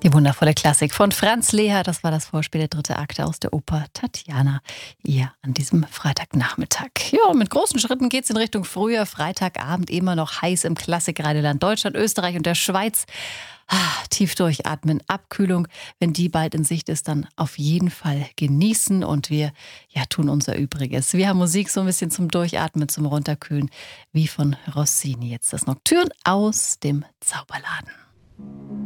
Die wundervolle Klassik von Franz Lehár, das war das Vorspiel der 3. Akte aus der Oper Tatjana, hier an diesem Freitagnachmittag. Ja, mit großen Schritten geht's in Richtung Frühjahr, Freitagabend immer noch heiß im Klassikreideland Deutschland, Österreich und der Schweiz. Tief durchatmen, Abkühlung, wenn die bald in Sicht ist, dann auf jeden Fall genießen und wir tun unser Übriges. Wir haben Musik so ein bisschen zum Durchatmen, zum Runterkühlen, wie von Rossini. Jetzt das Nocturne aus dem Zauberladen.